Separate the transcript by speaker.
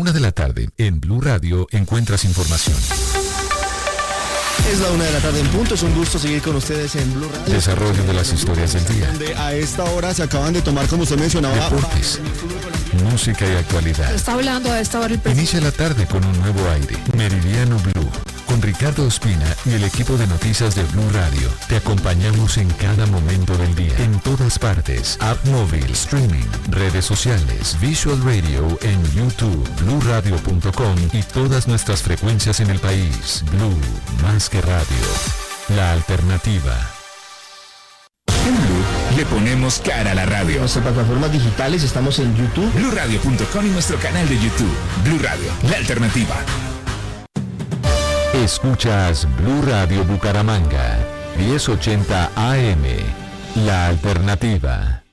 Speaker 1: 1 de la tarde, en Blue Radio, encuentras información.
Speaker 2: Es la 1 de la tarde en punto, es un gusto seguir con ustedes en Blue Radio.
Speaker 1: Desarrollo de las historias del día.
Speaker 2: Donde a esta hora se acaban de tomar, como usted mencionaba,
Speaker 1: deportes, música y actualidad.
Speaker 3: Está hablando a esta hora el presidente.
Speaker 1: Inicia la tarde con un nuevo aire. Meridiano Blue. Con Ricardo Ospina y el equipo de noticias de Blue Radio. Te acompañamos en cada momento del día. En todas partes. App móvil, streaming, redes sociales, Visual Radio en YouTube, BlueRadio.com y todas nuestras frecuencias en el país. Blue, más que radio. La alternativa.
Speaker 4: En Blue le ponemos cara a la radio.
Speaker 2: En nuestras plataformas digitales estamos en YouTube,
Speaker 4: BlueRadio.com y nuestro canal de YouTube. Blue Radio, la alternativa.
Speaker 1: Escuchas Blue Radio Bucaramanga, 1080 AM, la alternativa.